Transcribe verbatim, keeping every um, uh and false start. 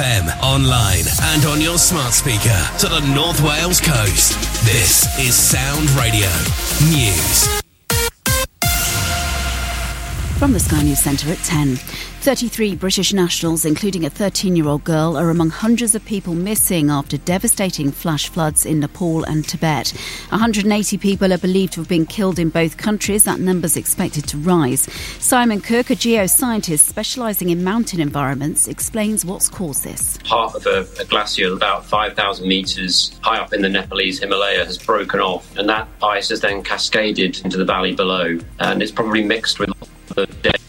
M, online and on your smart speaker to the North Wales coast. This is Sound Radio News. From the Sky News Centre at ten. thirty-three British nationals, including a thirteen-year-old girl, are among hundreds of people missing after devastating flash floods in Nepal and Tibet. one hundred eighty people are believed to have been killed in both countries. That number's expected to rise. Simon Cook, a geoscientist specialising in mountain environments, explains what's caused this. Half of a, a glacier about five thousand metres high up in the Nepalese Himalaya has broken off, and that ice has then cascaded into the valley below, and it's probably mixed with the dead